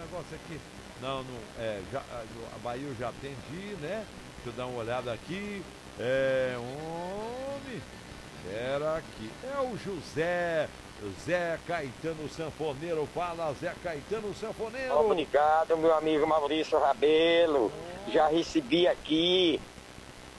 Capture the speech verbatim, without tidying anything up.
negócio aqui. Não, não, é, já, a Bahia eu já atendi, né? Deixa eu dar uma olhada aqui. É, homem, era aqui. É o José, Zé Caetano Sanfoneiro. Fala, Zé Caetano Sanfoneiro. Obrigado, meu amigo Maurício Rabelo. Já recebi aqui